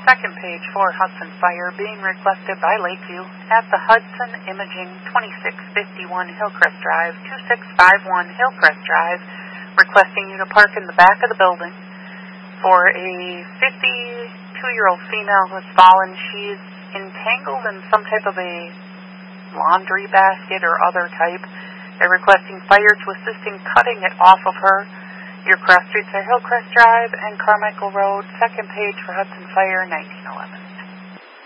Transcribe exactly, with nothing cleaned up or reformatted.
second page for Hudson Fire being requested by Lakeview at the Hudson Imaging, twenty-six fifty-one Hillcrest Drive, two six five one Hillcrest Drive, requesting you to park in the back of the building for a fifty-two-year-old female who has fallen. She's entangled in some type of a laundry basket or other type. They're requesting fire to assist in cutting it off of her. Your cross streets are Hillcrest Drive and Carmichael Road, second page for Hudson Fire, nineteen eleven.